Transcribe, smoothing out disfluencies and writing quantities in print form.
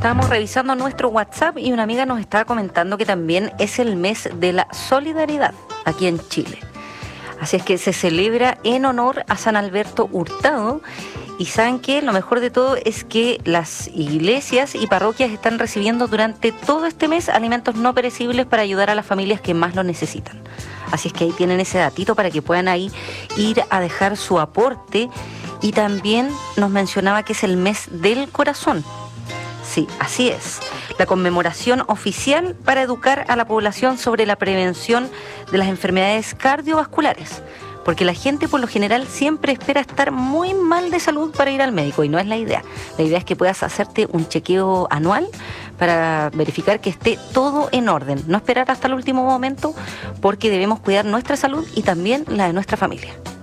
Estábamos revisando nuestro WhatsApp y una amiga nos estaba comentando que también es el mes de la solidaridad aquí en Chile. Así es que se celebra en honor a San Alberto Hurtado. Y saben que lo mejor de todo es que las iglesias y parroquias están recibiendo durante todo este mes alimentos no perecibles para ayudar a las familias que más lo necesitan. Así es que ahí tienen ese datito para que puedan ahí ir a dejar su aporte. Y también nos mencionaba que es el mes del corazón. Sí, así es. La conmemoración oficial para educar a la población sobre la prevención de las enfermedades cardiovasculares. Porque la gente por lo general siempre espera estar muy mal de salud para ir al médico y no es la idea. La idea es que puedas hacerte un chequeo anual para verificar que esté todo en orden. No esperar hasta el último momento porque debemos cuidar nuestra salud y también la de nuestra familia.